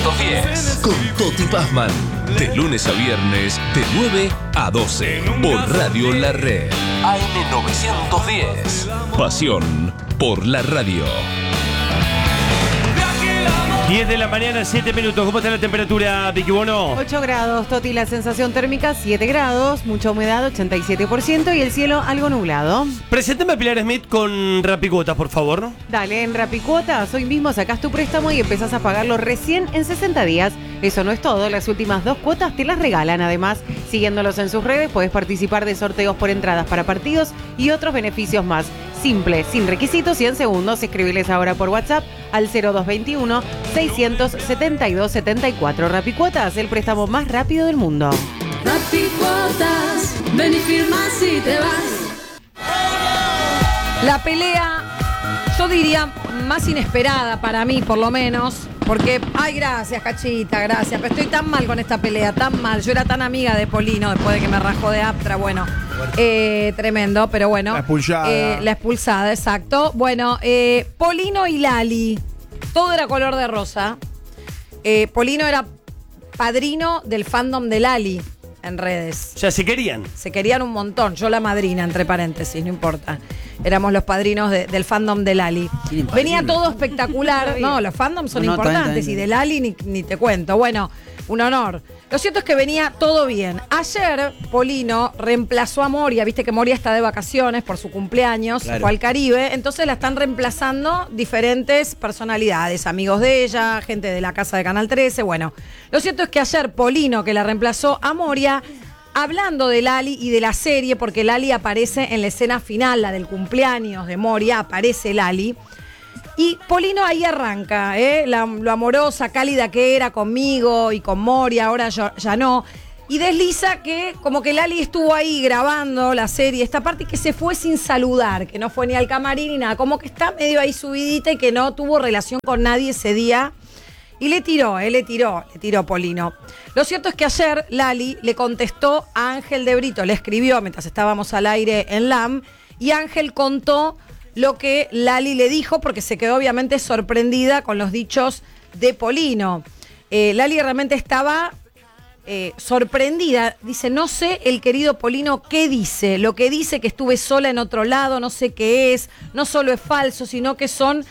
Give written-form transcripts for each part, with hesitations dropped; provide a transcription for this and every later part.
1910. Con Toti Pazman. De lunes a viernes, de 9 a 12. Por Radio La Red. AM910. Pasión por la radio. 10 de la mañana, 7 minutos. ¿Cómo está la temperatura, Vicky Bono? 8 grados, Toti, la sensación térmica 7 grados, mucha humedad 87% y el cielo algo nublado. Preséntame a Pilar Smith con Rapicuotas, por favor. Dale, en Rapicuotas, hoy mismo sacás tu préstamo y empezás a pagarlo recién en 60 días. Eso no es todo, las últimas 2 cuotas te las regalan. Además, siguiéndolos en sus redes, podés participar de sorteos por entradas para partidos y otros beneficios más. Simple, sin requisitos y en segundos. Escribiles ahora por WhatsApp al 0221-672-74. Rapicuotas, el préstamo más rápido del mundo. Rapicuotas, ven y firma si te vas. La pelea, yo diría, más inesperada para mí, por lo menos. Porque, ay, gracias, Cachita, gracias. Pero estoy tan mal con esta pelea, tan mal. Yo era tan amiga de Polino después de que me rajó de Aptra. Bueno, tremendo, pero bueno. La expulsada. La expulsada, exacto. Bueno, Polino y Lali, todo era color de rosa. Polino era padrino del fandom de Lali en redes. O sea, se querían. Se querían un montón. Yo la madrina, entre paréntesis, no importa. Éramos los padrinos del fandom de Lali. Venía todo espectacular. No, los fandoms son importantes. Y de Lali ni te cuento. Bueno, un honor. Lo cierto es que venía todo bien. Ayer, Polino reemplazó a Moria. Viste que Moria está de vacaciones por su cumpleaños. Claro. Fue al Caribe. Entonces la están reemplazando diferentes personalidades. Amigos de ella, gente de la casa de Canal 13. Bueno, lo cierto es que ayer Polino, que la reemplazó a Moria, hablando de Lali y de la serie, porque Lali aparece en la escena final, la del cumpleaños de Moria, aparece Lali. Y Polino ahí arranca, lo amorosa, cálida que era conmigo y con Moria, ahora ya no. Y desliza que como que Lali estuvo ahí grabando la serie, esta parte, y que se fue sin saludar, que no fue ni al camarín ni nada, como que está medio ahí subidita y que no tuvo relación con nadie ese día. Y le tiró Polino. Lo cierto es que ayer Lali le contestó a Ángel de Brito, le escribió mientras estábamos al aire en LAM, y Ángel contó lo que Lali le dijo, porque se quedó obviamente sorprendida con los dichos de Polino. Lali realmente estaba sorprendida. Dice, no sé el querido Polino qué dice. Lo que dice que estuve sola en otro lado, no sé qué es. No solo es falso, sino que son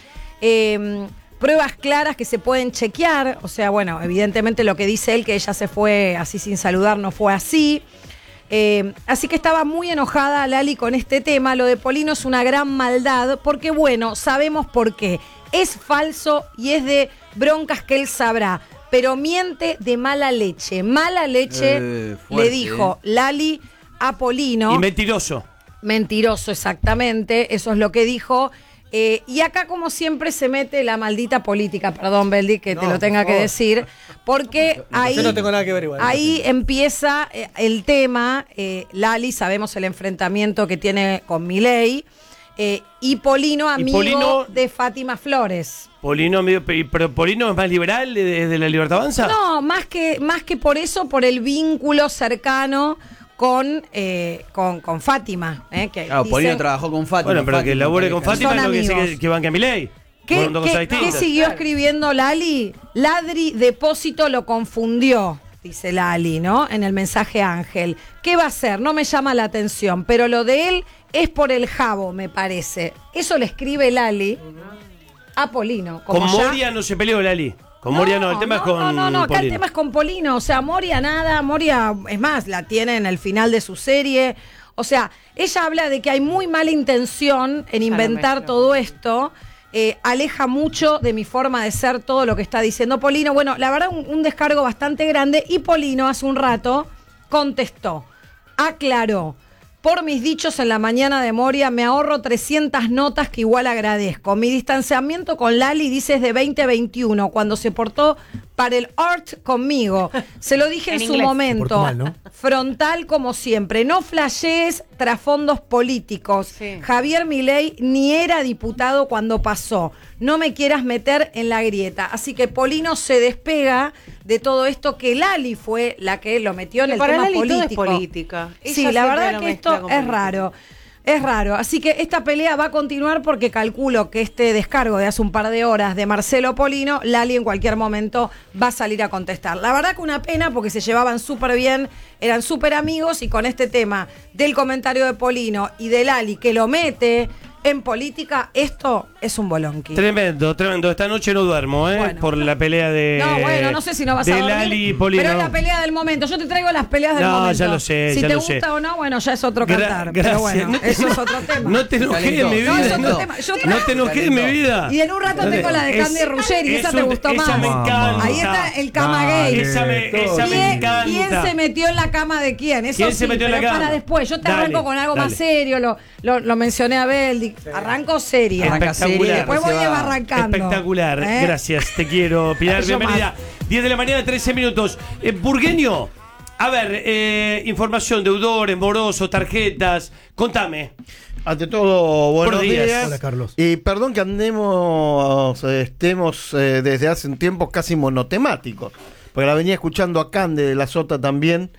pruebas claras que se pueden chequear. O sea, bueno, evidentemente lo que dice él, que ella se fue así sin saludar, no fue así. Así que estaba muy enojada Lali con este tema. Lo de Polino es una gran maldad, porque bueno, sabemos por qué. Es falso y es de broncas que él sabrá, pero miente de mala leche. Mala leche, fuerte, le dijo Lali a Polino. Y mentiroso. Mentiroso, exactamente, eso es lo que dijo. Y acá, como siempre, se mete la maldita política. Perdón, Beldi, que te lo tenga que decir. Porque ahí, yo no tengo nada que ver igual. Ahí empieza el tema. Lali, sabemos el enfrentamiento que tiene con Milei. Y Polino, amigo de Fátima Flores. Polino, pero Polino es más liberal de la Libertad Avanza. No, más que por eso, por el vínculo cercano con Fátima. Que claro, Polino trabajó con Fátima. Bueno, pero Fátima, que labore con Fátima no quiere amigos. decir que banque a Milei. ¿Qué siguió escribiendo Lali? Ladri Depósito lo confundió, dice Lali, ¿no? En el mensaje a Ángel. ¿Qué va a hacer? No me llama la atención, pero lo de él es por el jabo, me parece. Eso le escribe Lali a Polino. Con Moria no se peleó Lali. Con Moria no, el tema es con No, acá el Polino. tema es con Polino. O sea, Moria nada. Moria, es más, la tiene en el final de su serie. O sea, ella habla de que hay muy mala intención en inventar todo esto. Aleja mucho de mi forma de ser todo lo que está diciendo Polino. Bueno, la verdad, un descargo bastante grande. Y Polino hace un rato contestó, aclaró. Por mis dichos en la mañana de Moria me ahorro 300 notas que igual agradezco. Mi distanciamiento con Lali, dice, es de 2021, cuando se portó para el art conmigo. Se lo dije en su momento. Mal, ¿no? Frontal como siempre. No flashees trasfondos políticos. Sí. Javier Milei ni era diputado cuando pasó. No me quieras meter en la grieta. Así que Polino se despega de todo esto, que Lali fue la que lo metió en el para tema Lali todo es político. política. Sí, Ella la siempre verdad lo que mezcla esto con es política. raro. Es raro, así que esta pelea va a continuar porque calculo que este descargo de hace un par de horas de Marcelo Polino, Lali en cualquier momento va a salir a contestar. La verdad que una pena porque se llevaban súper bien, eran súper amigos y con este tema del comentario de Polino y de Lali que lo mete en política, esto es un bolonqui. Tremendo, tremendo. Esta noche no duermo, Bueno. por la pelea de. No, bueno, no sé si no vas a dormir. Lali y Polino. Pero es la pelea del momento. Yo te traigo las peleas del momento. No, ya lo sé, Si ya te lo gusta sé. o no, bueno, ya es otro cantar. Gracias. Pero bueno, No te- eso es otro tema. No te enojes en mi vida. No, es otro tema. No te enojes en mi vida. Y en un rato tengo la de Candy Ruggeri, esa te gustó más. Esa me encanta. Ahí está el cama gay. Esa me encanta. ¿Quién se metió en la cama de quién? Eso ¿Quién sí, se metió en la pero cama? para después. Yo te Dale, arranco con algo más dale. serio. Lo mencioné a Beldi. Arranco seria. Arranca seria, Después voy arrancando. Espectacular, ¿Eh? gracias, te quiero, Pilar, Yo bienvenida. 10 de la mañana, 13 minutos. Burgueño, a ver, información, deudores, morosos, tarjetas, contame. Ante todo, buenos Buenos días. días. Hola, Carlos. Y perdón que estemos desde hace un tiempo casi monotemáticos, porque la venía escuchando a Cande de la Sota también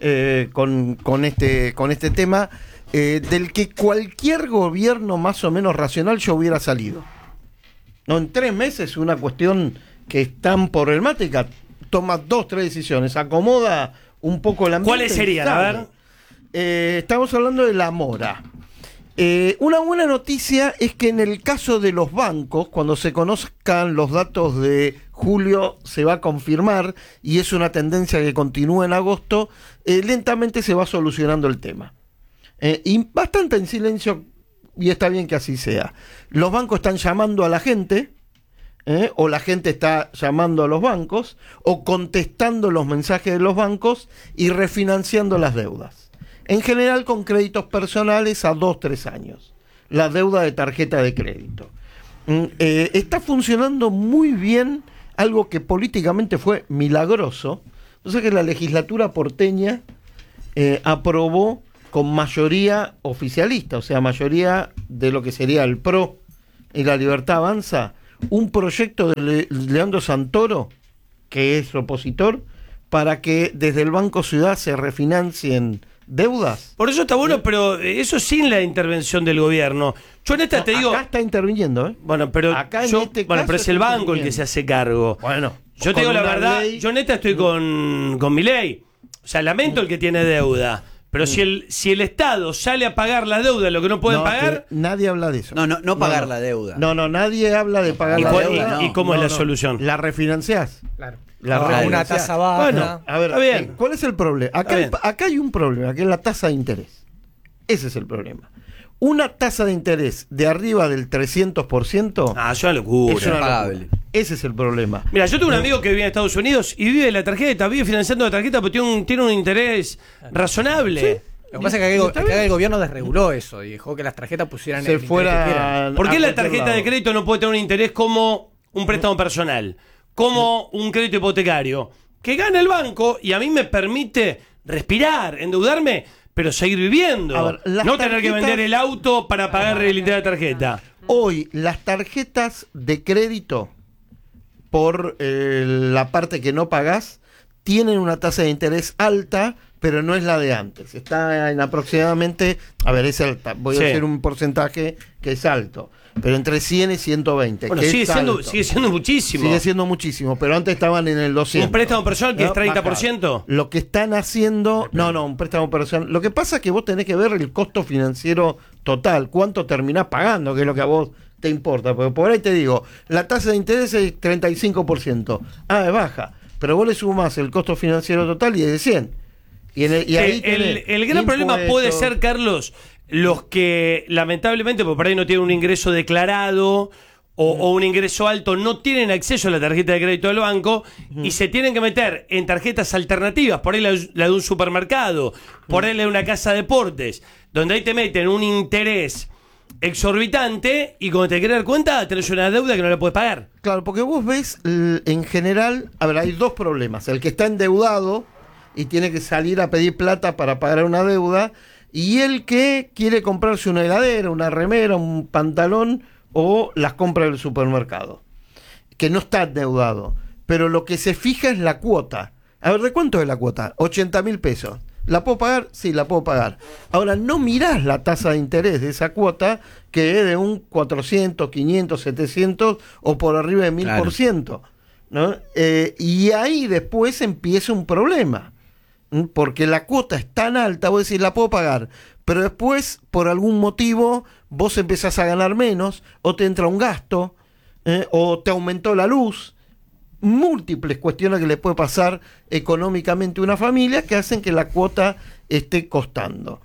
con este tema, del que cualquier gobierno más o menos racional ya hubiera salido. No, en 3 meses una cuestión que es tan problemática, toma 2, 3 decisiones, acomoda un poco el ambiente. ¿Cuáles serían? A ver. Estamos hablando de la mora. Una buena noticia es que en el caso de los bancos, cuando se conozcan los datos de julio, se va a confirmar, y es una tendencia que continúa en agosto, lentamente se va solucionando el tema. Y bastante en silencio, y está bien que así sea. Los bancos están llamando a la gente, o la gente está llamando a los bancos, o contestando los mensajes de los bancos y refinanciando las deudas. En general con créditos personales a 2-3 años. La deuda de tarjeta de crédito. Está funcionando muy bien algo que políticamente fue milagroso. O sea que la legislatura porteña aprobó con mayoría oficialista, o sea, mayoría de lo que sería el PRO y la Libertad Avanza, un proyecto de Leandro Santoro, que es opositor, para que desde el Banco Ciudad se refinancien deudas. Por eso está bueno, pero eso sin la intervención del gobierno. Yo en esta No, te digo. acá está interviniendo, ¿eh? Bueno, pero Acá en yo, este bueno, caso pero es el está banco el que interviniendo. se hace cargo. Bueno, Yo te digo con la una verdad, ley- yo neta estoy con Milei. O sea, lamento el que tiene deuda. Pero si el Estado sale a pagar la deuda, lo que no pueden No, pagar. que nadie habla de eso. No pagar la deuda. No, nadie habla de pagar ¿Y la cuál, deuda. y cómo es la No. solución? La refinanciás. Claro. La Una refinanciás. tasa baja. Bueno, a ver, Está bien. ¿cuál es el problema? Está bien. Acá hay un problema, que es la tasa de interés. Ese es el problema. Una tasa de interés de arriba del 300%. Ah, es una locura. Es una impagable. locura. Ese es el problema. Mira, yo tengo un amigo que vive en Estados Unidos y vive de la tarjeta, vive financiando la tarjeta, pero tiene un interés razonable. Lo que pasa es que acá el gobierno desreguló eso y dejó que las tarjetas pusieran Se el interés que quieran. fuera. ¿Por qué a la cualquier tarjeta lado? de crédito no puede tener un interés como un préstamo personal, como un crédito hipotecario? Que gana el banco y a mí me permite respirar, endeudarme, pero seguir viviendo. A ver, las no tener que tarjetas- vender el auto para pagar el interés de la tarjeta. Hoy, las tarjetas de crédito, por la parte que no pagás, tienen una tasa de interés alta, pero no es la de antes. Está en aproximadamente, a ver, es alta. Voy Sí. a hacer un porcentaje que es alto, pero entre 100 y 120. Bueno, que sigue es siendo alto. muchísimo. Sigue siendo muchísimo, pero antes estaban en el 200. Un préstamo personal que es ¿No? 30%. Lo que están haciendo, no, un préstamo personal. Lo que pasa es que vos tenés que ver el costo financiero total, cuánto terminás pagando, que es lo que a vos te importa. Porque por ahí te digo, la tasa de interés es 35%. Ah, es baja. Pero vos le sumás el costo financiero total y es de 100. Y ahí El gran problema puede ser, Carlos, los que lamentablemente, porque por ahí no tienen un ingreso declarado o un ingreso alto, no tienen acceso a la tarjeta de crédito del banco y se tienen que meter en tarjetas alternativas, por ahí la de un supermercado, por ahí la de una casa de deportes, donde ahí te meten un interés exorbitante y cuando te quieres dar cuenta tenés una deuda que no la puedes pagar. Claro, porque vos ves, en general, a ver, hay dos problemas. El que está endeudado y tiene que salir a pedir plata para pagar una deuda, y el que quiere comprarse una heladera, una remera, un pantalón o las compras del supermercado, que no está endeudado, pero lo que se fija es la cuota. A ver, ¿de cuánto es la cuota? 80.000 pesos. ¿La puedo pagar? Sí, la puedo pagar. Ahora, no mirás la tasa de interés de esa cuota, que es de un 400, 500, 700 o por arriba de 1000%. ¿No? Y ahí después empieza un problema. Porque la cuota es tan alta, vos decís, la puedo pagar. Pero después, por algún motivo, vos empezás a ganar menos, o te entra un gasto, o te aumentó la luz. Múltiples cuestiones que le puede pasar económicamente a una familia que hacen que la cuota esté costando.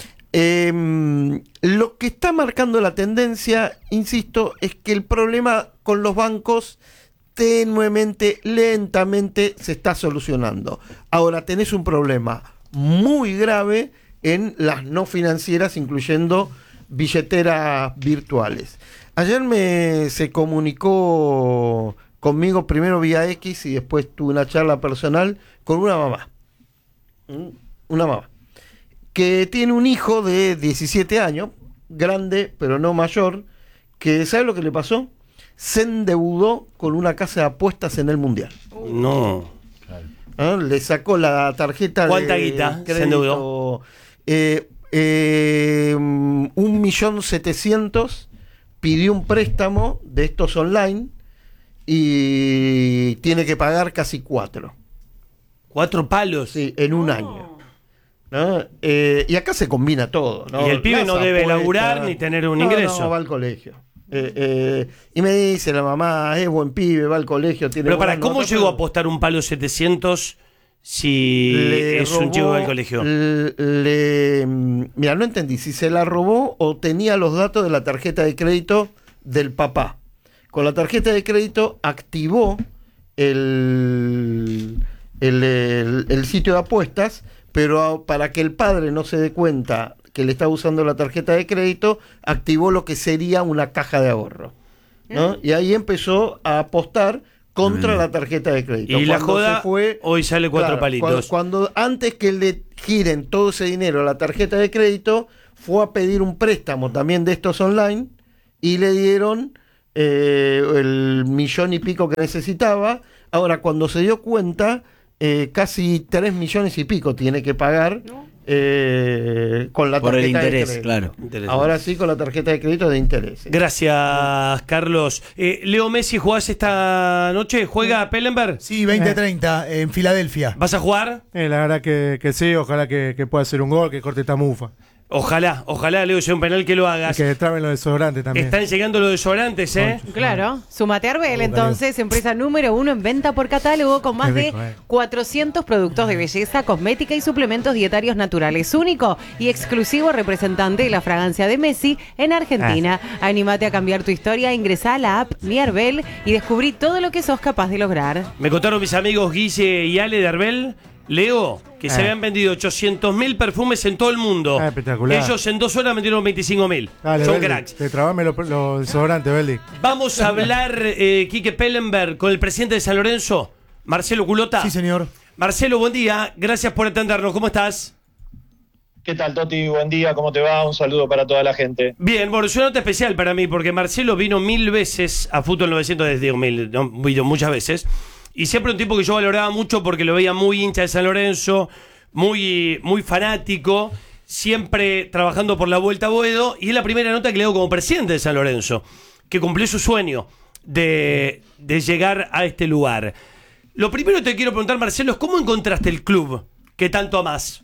Lo que está marcando la tendencia, insisto, es que el problema con los bancos tenuemente, lentamente se está solucionando. Ahora tenés un problema muy grave en las no financieras, incluyendo billeteras virtuales. Ayer se comunicó conmigo primero vía X y después tuve una charla personal con una mamá. Una mamá que tiene un hijo de 17 años, grande pero no mayor, que ¿sabe lo que le pasó? Se endeudó con una casa de apuestas en el Mundial. No. Le sacó la tarjeta. ¿Cuánta guita se endeudó? 1.700.000, pidió un préstamo de estos online y tiene que pagar casi 4. 4 palos. Sí, en un año. ¿No? Y acá se combina todo, ¿no? Y el pibe Las no debe apuestas, laburar ni tener un ingreso. No, va al colegio. Y me dice la mamá, es buen pibe, va al colegio, tiene. Pero para, ¿cómo llegó a apostar un palo 700 si es un chico del colegio? Mira, no entendí si se la robó o tenía los datos de la tarjeta de crédito del papá. Con la tarjeta de crédito activó el sitio de apuestas, pero para que el padre no se dé cuenta que le está usando la tarjeta de crédito, activó lo que sería una caja de ahorro, ¿no? Y ahí empezó a apostar contra la tarjeta de crédito. Y la joda hoy sale 4 palitos. Cuando antes que le giren todo ese dinero a la tarjeta de crédito, fue a pedir un préstamo también de estos online y le dieron el 1.000.000 y pico que necesitaba. Ahora, cuando se dio cuenta, casi 3 millones y pico tiene que pagar. Con la tarjeta por el interés, de crédito. claro. Ahora sí, con la tarjeta de crédito de interés. Gracias, Carlos. Leo Messi, ¿jugás esta noche? ¿Juega Pellenberg? Sí, 20:30 en Filadelfia. ¿Vas a jugar? La verdad que sí, ojalá que pueda hacer un gol, que corte esta mufa. Ojalá, Leo, sea un penal que lo hagas. Y que traben los desodorantes también. Están llegando los desodorantes, ¿eh? Claro. Sumate a Arbel, entonces, empresa número 1 en venta por catálogo con más de 400 productos de belleza, cosmética y suplementos dietarios naturales. Único y exclusivo representante de la fragancia de Messi en Argentina. Anímate a cambiar tu historia, ingresá a la app Mi Arbel y descubrí todo lo que sos capaz de lograr. Me contaron mis amigos Guille y Ale de Arbel, Leo, que se habían vendido 800.000 perfumes en todo el mundo. Espectacular. Ellos en 2 horas vendieron 25.000. Son cracks. Te trabame los desodorantes, Beldi. Vamos a hablar, Quique Pellenberg, con el presidente de San Lorenzo, Marcelo Culota. Sí, señor. Marcelo, buen día. Gracias por atendernos. ¿Cómo estás? ¿Qué tal, Toti? Buen día, ¿cómo te va? Un saludo para toda la gente. Bien, bueno, es una nota especial para mí, porque Marcelo vino 1000 veces a Fútbol 900, digo 1000, no, vino muchas veces. Y siempre un tipo que yo valoraba mucho porque lo veía muy hincha de San Lorenzo, muy fanático, siempre trabajando por la vuelta a Boedo. Y es la primera nota que le hago como presidente de San Lorenzo, que cumplió su sueño de llegar a este lugar. Lo primero que te quiero preguntar, Marcelo, es ¿cómo encontraste el club que tanto amás?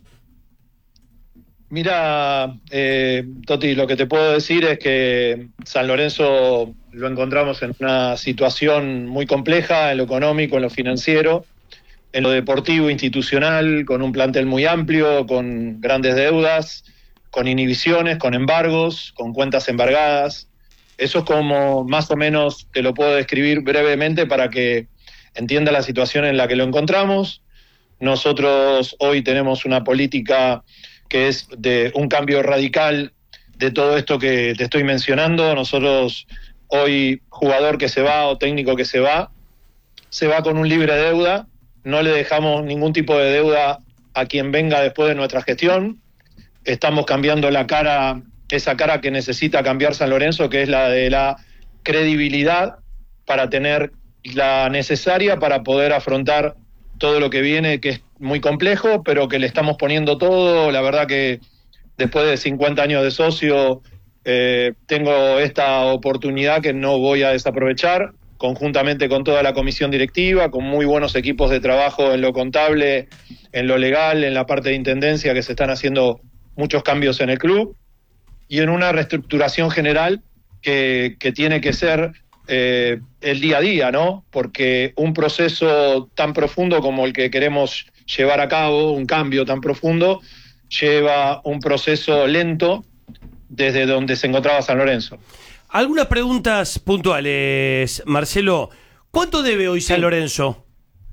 Mira, Toti, lo que te puedo decir es que San Lorenzo lo encontramos en una situación muy compleja, en lo económico, en lo financiero, en lo deportivo, institucional, con un plantel muy amplio, con grandes deudas, con inhibiciones, con embargos, con cuentas embargadas. Eso es como más o menos te lo puedo describir brevemente para que entienda la situación en la que lo encontramos. Nosotros hoy tenemos una política que es de un cambio radical de todo esto que te estoy mencionando. Nosotros hoy, jugador que se va o técnico que se va con un libre deuda, no le dejamos ningún tipo de deuda a quien venga después de nuestra gestión. Estamos cambiando la cara, esa cara que necesita cambiar San Lorenzo, que es la de la credibilidad, para tener la necesaria para poder afrontar todo lo que viene, que es muy complejo, pero que le estamos poniendo todo. La verdad que después de 50 años de socio, tengo esta oportunidad que no voy a desaprovechar, conjuntamente con toda la comisión directiva, con muy buenos equipos de trabajo en lo contable, en lo legal, en la parte de intendencia, que se están haciendo muchos cambios en el club, y en una reestructuración general que tiene que ser el día a día, ¿no? Porque un proceso tan profundo como el que queremos llevar a cabo, un cambio tan profundo, lleva un proceso lento desde donde se encontraba San Lorenzo. Algunas preguntas puntuales, Marcelo. ¿Cuánto debe hoy San Lorenzo?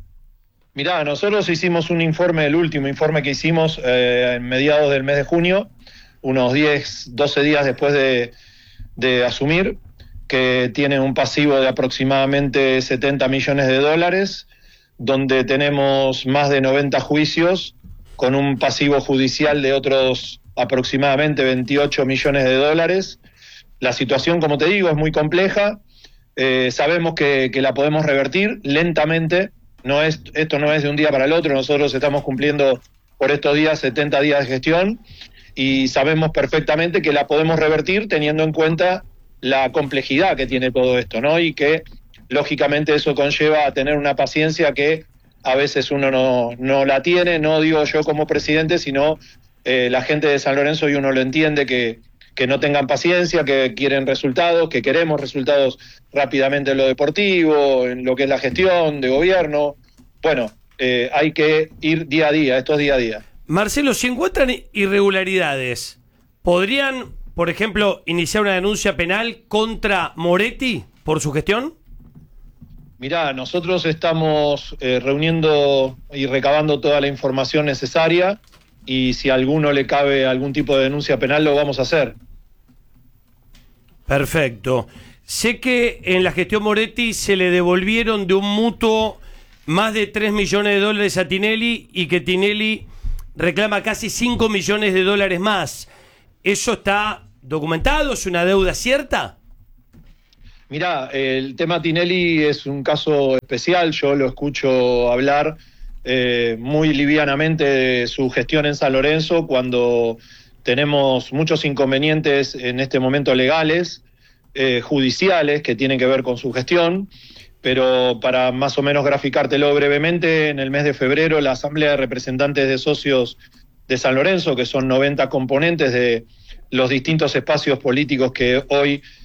Mirá, nosotros hicimos un informe, el último informe que hicimos en mediados del mes de junio, unos 10, 12 días después de asumir, que tiene un pasivo de aproximadamente 70 millones de dólares, donde tenemos más de 90 juicios, con un pasivo judicial de otros aproximadamente 28 millones de dólares. La situación, como te digo, es muy compleja. Sabemos que la podemos revertir lentamente. Esto no es de un día para el otro. Nosotros estamos cumpliendo por estos días 70 días de gestión y sabemos perfectamente que la podemos revertir teniendo en cuenta la complejidad que tiene todo esto, ¿no? Y que lógicamente eso conlleva a tener una paciencia que a veces uno no la tiene, no digo yo como presidente, sino la gente de San Lorenzo, y uno lo entiende, que no tengan paciencia, que quieren resultados, que queremos resultados rápidamente en lo deportivo, en lo que es la gestión de gobierno. Bueno, hay que ir día a día, esto es día a día. Marcelo, si encuentran irregularidades, ¿podrían, por ejemplo, iniciar una denuncia penal contra Moretti por su gestión? Mirá, nosotros estamos reuniendo y recabando toda la información necesaria, y si a alguno le cabe algún tipo de denuncia penal, lo vamos a hacer. Perfecto. Sé que en la gestión Moretti se le devolvieron de un mutuo más de 3 millones de dólares a Tinelli, y que Tinelli reclama casi 5 millones de dólares más. ¿Eso está documentado? ¿Es una deuda cierta? Mirá, el tema Tinelli es un caso especial. Yo lo escucho hablar muy livianamente de su gestión en San Lorenzo, cuando tenemos muchos inconvenientes en este momento legales, judiciales, que tienen que ver con su gestión. Pero para más o menos graficártelo brevemente, en el mes de febrero la Asamblea de Representantes de Socios de San Lorenzo, que son 90 componentes de los distintos espacios políticos que hoy